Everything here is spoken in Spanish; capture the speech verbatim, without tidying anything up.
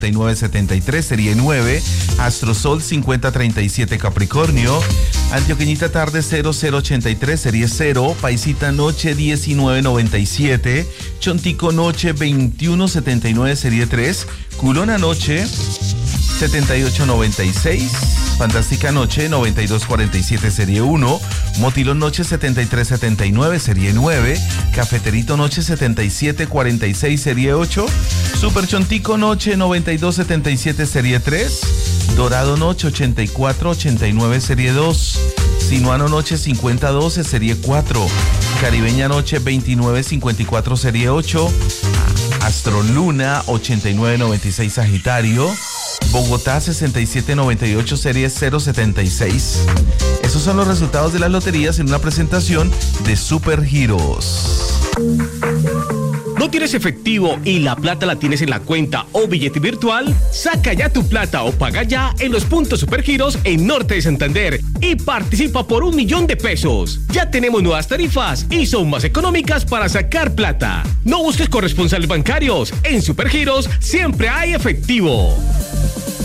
nueve setenta y tres, serie nueve, Astrosol cincuenta treinta y siete Capricornio, Antioqueñita tarde cero cero ochenta y tres, serie cero, Paisita noche diecinueve noventa y siete, Chontico noche veintiuno setenta y nueve, serie tres, Culona noche setenta y ocho noventa y seis, Fantástica noche noventa y dos cuarenta y siete, serie uno, Motilón noche setenta y tres setenta y nueve, serie nueve, Cafeterito noche setenta y siete cuarenta y seis, serie ocho, Super Chontico noche noventa y dos setenta y siete, serie tres, Dorado noche ochenta y cuatro ochenta y nueve, serie dos, Sinuano noche cincuenta doce, serie cuatro, Caribeña noche veintinueve cincuenta y cuatro, serie ocho, Astroluna ochenta y nueve noventa y seis, Sagitario, Bogotá sesenta y siete noventa y ocho, serie cero setenta y seis. Esos son los resultados de las loterías en una presentación de Super Giros. ¿No tienes efectivo y la plata la tienes en la cuenta o billete virtual? Saca ya tu plata o paga ya en los puntos Supergiros en Norte de Santander y participa por un millón de pesos. Ya tenemos nuevas tarifas y son más económicas para sacar plata. No busques corresponsales bancarios. En Supergiros siempre hay efectivo.